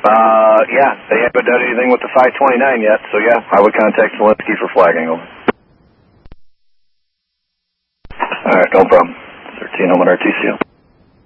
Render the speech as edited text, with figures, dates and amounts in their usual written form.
Yeah, they haven't done anything with the 529 yet, so yeah, I would contact Zelensky for flagging them. Alright, no problem. 1301 RTCO.